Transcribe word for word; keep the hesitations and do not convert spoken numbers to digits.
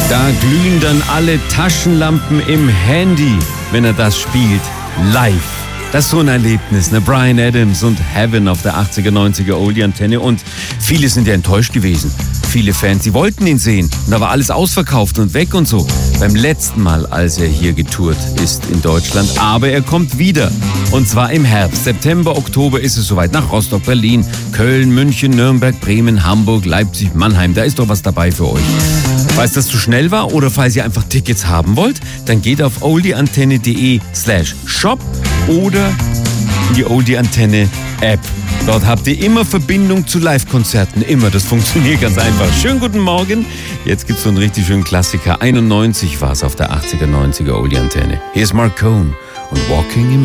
Da glühen dann alle Taschenlampen im Handy, wenn er das spielt, live. Das ist so ein Erlebnis, ne? Bryan Adams und Heaven auf der achtziger, neunziger Oldie-Antenne. Und viele sind ja enttäuscht gewesen. Viele Fans, die wollten ihn sehen. Und da war alles ausverkauft und weg und so. Beim letzten Mal, als er hier getourt ist in Deutschland. Aber er kommt wieder. Und zwar im Herbst. September, Oktober ist es soweit. Nach Rostock, Berlin, Köln, München, Nürnberg, Bremen, Hamburg, Leipzig, Mannheim. Da ist doch was dabei für euch. Falls das zu schnell war oder falls ihr einfach Tickets haben wollt, dann geht auf oldieantenne.de slash shop oder in die Oldie-Antenne App. Dort habt ihr immer Verbindung zu Live-Konzerten. Immer, das funktioniert ganz einfach. Schönen guten Morgen. Jetzt gibt's so einen richtig schönen Klassiker. einundneunzig war es auf der achtziger, neunziger Oldie-Antenne. Hier ist Mark Cohn und Walking in